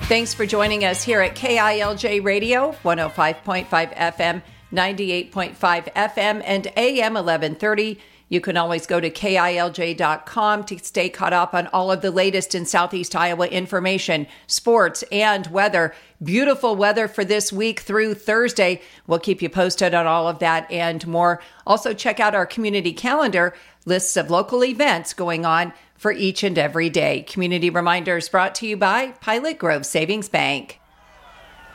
Thanks for joining us here at KILJ Radio, 105.5 FM, 98.5 FM, and AM 1130. You can always go to KILJ.com to stay caught up on all of the latest in Southeast Iowa information, sports, and weather. Beautiful weather for this week through Thursday. We'll keep you posted on all of that and more. Also, check out our community calendar, lists of local events going on for each and every day. Community Reminders brought to you by Pilot Grove Savings Bank.